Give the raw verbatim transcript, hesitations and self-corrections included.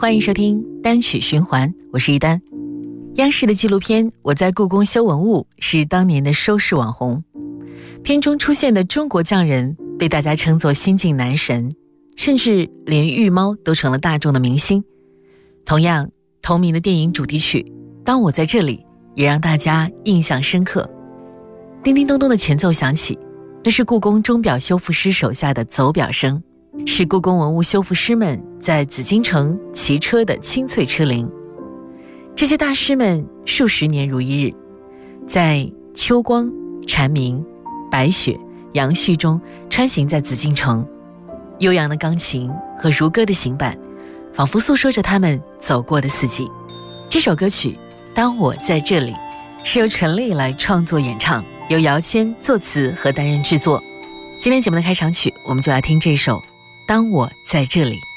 欢迎收听单曲循环，我是一丹。央视的纪录片《我在故宫修文物》是当年的收视网红，片中出现的中国匠人被大家称作新晋男神，甚至连玉猫都成了大众的明星。同样，同名的电影主题曲《当我在这里》也让大家印象深刻。叮叮咚咚的前奏响起，那是故宫钟表修复师手下的走表声，是故宫文物修复师们在紫禁城骑车的清脆车铃。这些大师们数十年如一日，在秋光、蝉鸣、白雪、杨絮中穿行在紫禁城，悠扬的钢琴和如歌的行板仿佛诉说着他们走过的四季。这首歌曲《当我在这里》是由陈粒来创作演唱，由姚谦作词和担任制作。今天节目的开场曲，我们就来听这首《当我在这里》。